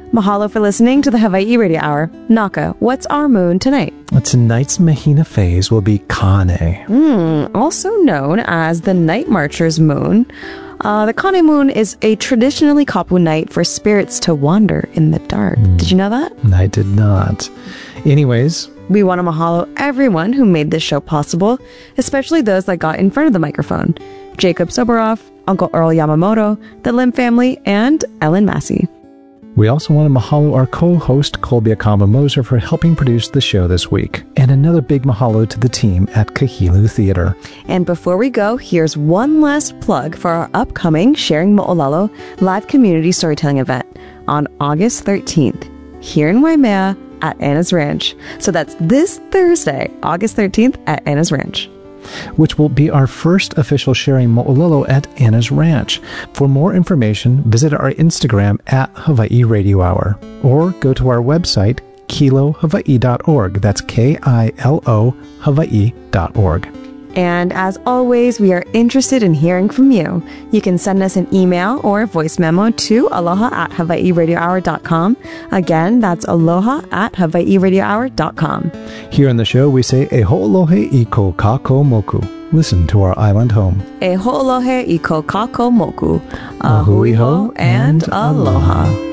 Mahalo for listening to the Hawaii Radio Hour. Naka, what's our moon tonight? Tonight's Mahina phase will be Kane. Also known as the Night Marcher's moon. The Kane moon is a traditionally kapu night for spirits to wander in the dark. Did you know that? I did not. Anyways, we want to mahalo everyone who made this show possible, especially those that got in front of the microphone. Jacob Soboroff, Uncle Earl Yamamoto, the Lim family, and Ellen Massey. We also want to mahalo our co-host Colby Akamba Moser for helping produce the show this week. And another big mahalo to the team at Kahilu Theater. And before we go, here's one last plug for our upcoming Sharing Mo'olelo live community storytelling event on August 13th here in Waimea at Anna's Ranch. So that's this Thursday, August 13th at Anna's Ranch, which will be our first official Sharing Mo'olelo at Anna's Ranch. For more information, visit our Instagram at Hawaii Radio Hour or go to our website, kilohawaii.org. That's Kilo Hawaii.org. And as always, we are interested in hearing from you. You can send us an email or a voice memo to aloha@hawaiiradiohour.com. Again, that's aloha@hawaiiradiohour.com. Here on the show, we say e ho'olohe I ko kako moku. Listen to our island home. E ho'olohe I ko kako moku. Ahui ho and aloha.